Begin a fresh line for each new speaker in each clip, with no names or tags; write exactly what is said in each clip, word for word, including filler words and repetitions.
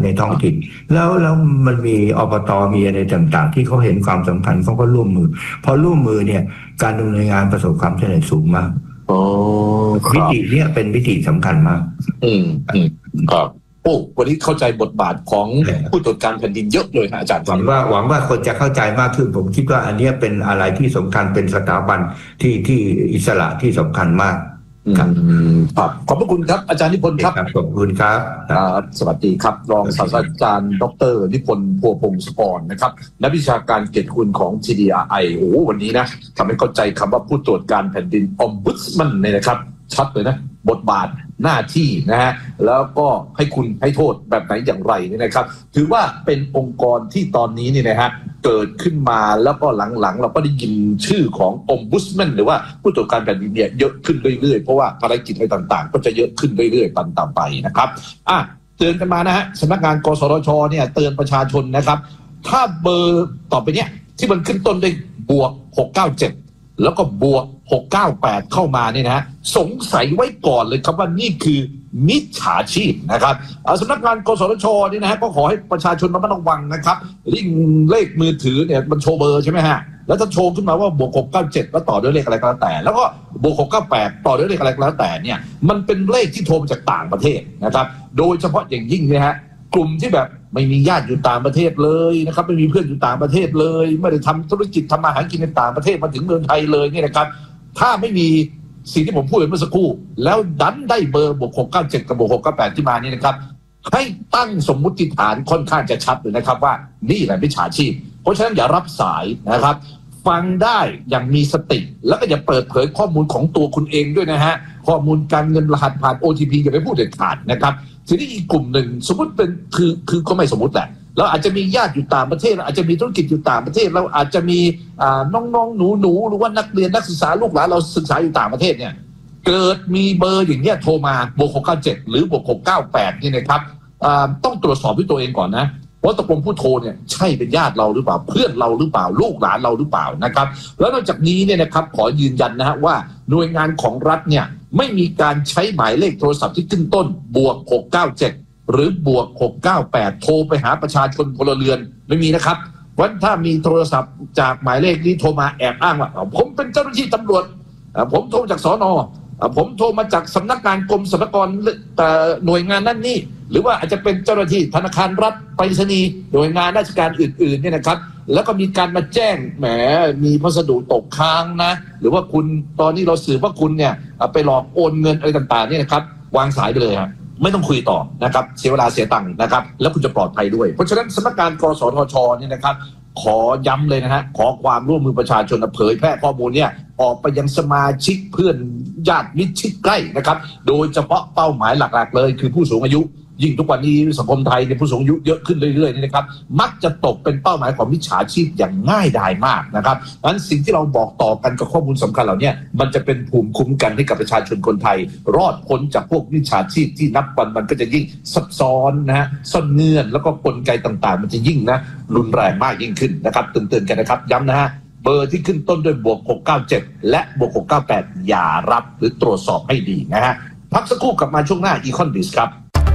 ท้องถิ่นแล้วแล้วมันมีอบต.มีอะไรต่างๆที่เขาเห็นความสำคัญเขาก็ร่วมมือพอร่วมมือเนี่ยการดำเนินงานประสบความสำเร็จสูงมากวิธีนี้เป็นวิธีสำคัญมาก
อืมอืมครับโอ้วันนี้เข้าใจบทบาทของผู้ตรวจการแผ่นดินเยอะเลยฮะอาจารย์
หวังว่าหวังว่าคนจะเข้าใจมากขึ้นผมคิดว่าอันนี้เป็นอะไรที่สำคัญเป็นสถาบันที่ที่อิสระที่สำคัญมาก
ครับขอบพระคุณครับอาจารย์นิพนธ์ครับ
ขอบคุณครับ
สวัสดีครับรองศาสตราจารย์ดร.นิพนธ์พัวพงศกรนะครับนักวิชาการเกียรติคุณของ ที ดี อาร์ ไอ โอ้วันนี้นะทำให้เข้าใจคำว่าผู้ตรวจการแผ่นดิน Ombudsman เนี่ยนะครับชัดเลยนะบทบาทหน้าที่นะฮะแล้วก็ให้คุณให้โทษแบบไหนอย่างไรเนี่ยนะครับถือว่าเป็นองค์กรที่ตอนนี้เนี่ยนะฮะเกิดขึ้นมาแล้วก็หลังๆเราก็ได้ยินชื่อของ Ombudsman หรือว่าผู้ตรวจการแผ่นดินเนี่ยเยอะขึ้นเรื่อยๆเพราะว่าภารกิจอะไรต่างๆก็จะเยอะขึ้นเรื่อยๆตามไปนะครับอ่ะเตือนกันมานะฮะสำนักงานกสทชเนี่ยเตือนประชาชนนะครับถ้าเบอร์ต่อไปเนี้ยที่มันขึ้นต้นด้วยบวกหกเก้าเจ็ดแล้วก็บวกหกเก้าแปดเข้ามาเนี่ยนะฮะสงสัยไว้ก่อนเลยครับว่านี่คือมิจฉาชีพนะครับสำนักงานกสทชนี่นะฮะก็ขอให้ประชาชนระมัดระวังนะครับยิ่งเลขมือถือเนี่ยมันโชว์เบอร์ใช่ไหมฮะแล้วถ้าโชว์ขึ้นมาว่าบวกหกเก้าเจ็ดแล้วต่อด้วยเลขอะไรก็แล้วแต่แล้วก็บวกหกเก้าแปดต่อด้วยเลขอะไรก็แล้วแต่เนี่ยมันเป็นเลขที่โทรมาจากต่างประเทศนะครับโดยเฉพาะอย่างยิ่งเนี่ยฮะกลุ่มที่แบบไม่มีญาติอยู่ต่างประเทศเลยนะครับไม่มีเพื่อนอยู่ต่างประเทศเลยไม่ได้ทำธุรกิจทำมาหากินในต่างประเทศมาถึงเมืองไทยเลยเนี่ยนะครับถ้าไม่มีสิ่งที่ผมพูดเมื่อสักครู่แล้วดันได้เบอร์บวกหกเก้าเจ็ดกับบวกหกเก้าแปดที่มานี่นะครับให้ตั้งสมมุติฐานค่อนข้างจะชัดเลยนะครับว่านี่แหละมิจฉาชีพเพราะฉะนั้นอย่ารับสายนะครับฟังได้อย่างมีสติแล้วก็อย่าเปิดเผยข้อมูลของตัวคุณเองด้วยนะฮะข้อมูลการเงินรหัสผ่าน โอ ที พี อย่าไปพูดเด็ดขาดนะครับทีนี้อีกกลุ่มหนึ่งสมมติเป็นคือคือก็ไม่สมมติแหละเราอาจจะมีญาติอยู่ต่างประเทศเราอาจจะมีธุรกิจอยู่ต่างประเทศเราอาจจะมีน้องๆหนูๆหรือว่านักเรียนนักศึกษาลูกหลานเราศึกษาอยู่ต่างประเทศเนี่ยเกิดมีเบอร์อย่างเงี้ยโทรมาบวกหกเก้าเจ็ดหรือบวกหกเก้าแปดนี่นะครับต้องตรวจสอบด้วยตัวเองก่อนนะว่าตกลงผู้โทรเนี่ยใช่เป็นญาติเราหรือเปล่าเพื่อนเราหรือเปล่าลูกหลานเราหรือเปล่านะครับแล้วนอกจากนี้เนี่ยนะครับขอยืนยันนะฮะว่าหน่วยงานของรัฐเนี่ยไม่มีการใช้หมายเลขโทรศัพท์ที่ขึ้นต้นบวกหกเก้าเจ็ดหรือบวกหกเก้าแปดโทรไปหาประชาชนพลเรือนไม่มีนะครับวันถ้ามีโทรศัพท์จากหมายเลขนี้โทรมาแอบอ้างว่าผมเป็นเจ้าหน้าที่ตำรวจผมโทรจากสน.ผมโทรมาจากสำนักงานกรมสรรพากรหน่วยงานนั่นนี่หรือว่าอาจจะเป็นเจ้าหน้าที่ธนาคารรัฐไปรษณีย์หน่วยงานราชการอื่นๆเนี่ยนะครับแล้วก็มีการมาแจ้งแหมมีพัสดุตกค้างนะหรือว่าคุณตอนนี้เราสืบว่าคุณเนี่ยไปหลอกโอนเงินอะไรต่างๆเนี่ยนะครับวางสายไปเลยครับไม่ต้องคุยต่อนะครับเสียเวลาเสียตังค์นะครับแล้วคุณจะปลอดภัยด้วยเพราะฉะนั้นสำนักงานกสทชเนี่ยนะครับขอย้ำเลยนะฮะขอความร่วมมือประชาชนเผยแพร่ข้อมูลเนี่ยออกไปยังสมาชิกเพื่อนญาติมิตรชิดใกล้นะครับโดยเฉพาะเป้าหมายหลักๆเลยคือผู้สูงอายุยิ่งทุกวันนี้สังคมไทยเนี่ยผู้สูงอายุเยอะขึ้นเรื่อยๆนี่นะครับมักจะตกเป็นเป้าหมายของมิจฉาชีพอย่างง่ายดายมากนะครับงั้นสิ่งที่เราบอกต่อกันกับข้อมูลสำคัญเหล่านี้มันจะเป็นภูมิคุ้มกันให้กับประชาชนคนไทยรอดพ้นจากพวกมิจฉาชีพที่นับวันมันก็จะยิ่งซับซ้อนนะฮะซ่อนเงื่อนแล้วก็กลไกต่างๆมันจะยิ่งนะรุนแรงมากยิ่งขึ้นนะครับเตือนๆกันนะครับย้ำนะฮะเบอร์ที่ขึ้นต้นด้วยบวกหกเก้าเจ็ดและบวกหกเก้าแปดอย่ารับหรือตรวจสอบให้ดีนะฮะพักสักครู่กลับมาช่วงหน้า Econ-Biz ครับ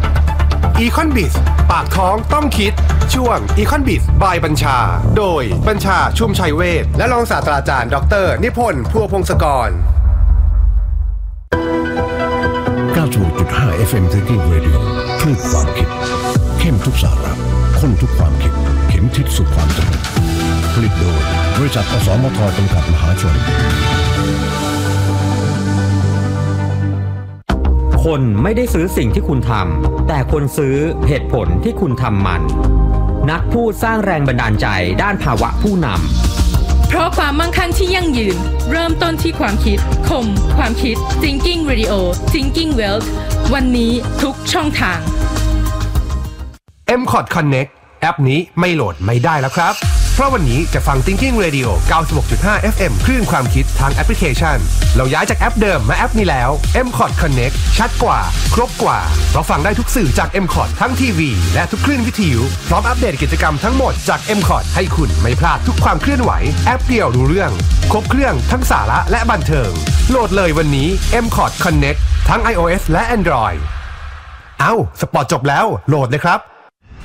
Econ-Biz ปากท้องต้องคิดช่วง Econ-Biz บายบัญชาโดยบัญชาชุมชัยเวชและรองศาสตราจารย์ดร.นิพนธ์พัวพงศกร
เก้าสิบหกจุดห้า เอฟ เอ็ม Thinking Radio คลื่นความคิดเข้มทุกสาระข้นทุกความคิดเข็มทิศสู่ความสำเร็จผลิตโดยบริษัทอสมทจำกัดมหาชน
คนไม่ได้ซื้อสิ่งที่คุณทำแต่คนซื้อเหตุผลที่คุณทำมันนักพูดสร้างแรงบันดาลใจด้านภาวะผู้นำ
เพราะความมั่งคั่งที่ยั่งยืนเริ่มต้นที่ความคิดคมความคิด Thinking Radio Thinking Wealth วันนี้ทุกช่องทาง
เอ็ม คอท Connect แอปนี้ไม่โหลดไม่ได้แล้วครับเพราะวันนี้จะฟัง Thinking Radio เก้าสิบหกจุดห้า เอฟ เอ็ม คลื่นความคิดทางแอปพลิเคชันเราย้ายจากแอปเดิมมาแอปนี้แล้ว เอ็ม คอท Connect ชัดกว่าครบกว่าเราฟังได้ทุกสื่อจาก เอ็ม คอท ทั้งทีวีและทุกคลื่นวิทยุพร้อมอัปเดตกิจกรรมทั้งหมดจาก เอ็ม คอท ให้คุณไม่พลาดทุกความเคลื่อนไหวแอปเดียวรู้เรื่องครบเครื่องทั้งสาระและบันเทิงโหลดเลยวันนี้ เอ็ม คอท Connect ทั้ง iOS และ Android เอ้าสปอร์ตจบแล้วโหลดเลยครับ